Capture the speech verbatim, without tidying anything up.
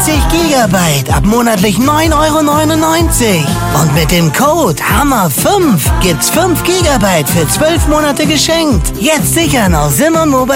dreißig Gigabyte ab monatlich neun Euro neunundneunzig. Und mit dem Code Hammer fünf gibt's fünf Gigabyte für zwölf Monate geschenkt. Jetzt sichern auf simon mobile